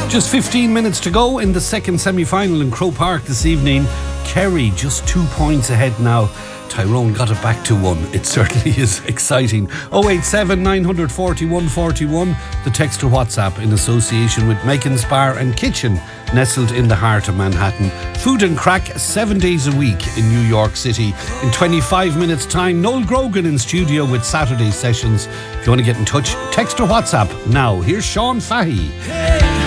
Just 15 minutes to go in the second semi-final in Croke Park this evening. Kerry just 2 points ahead now. Tyrone got it back to 1. It certainly is exciting. 087 940 141. The text or WhatsApp in association with Megan's Bar and Kitchen, nestled in the heart of Manhattan. Food and crack 7 days a week in New York City. In 25 minutes time, Noel Grogan in studio with Saturday sessions. If you want to get in touch, text or WhatsApp now. Here's Sean Fahey.